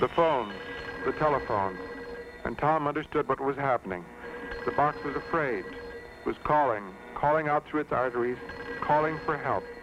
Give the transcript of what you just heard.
The phone, the telephone, and Tom understood what was happening. The box was afraid, was calling out through its arteries, calling for help.